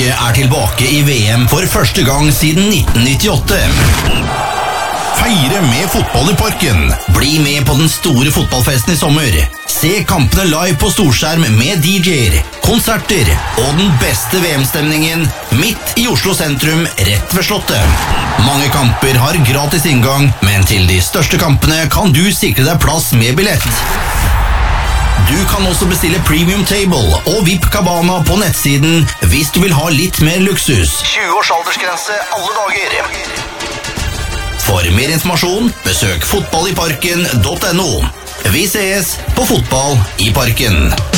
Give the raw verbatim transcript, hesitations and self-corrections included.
Norge er tilbake i V M for første gang siden nitten nittiåtte. Feire med fotball i parken. Bli med på den store fotballfesten i sommer. Se kampene live på storskjerm med D J-er, konserter og den beste V M-stemningen midt i Oslo sentrum, rett ved Slottet. Mange kamper har gratis inngang, men til de største kampene kan du sikre deg plass med billett. Du kan også bestille Premium Table og V I P Cabana på nettsiden hvis du vil ha litt mer luksus. tjue års aldersgrense alle dager. For mer informasjon, besøk fotballiparken punktum no. Vi ses på Fotball i Parken.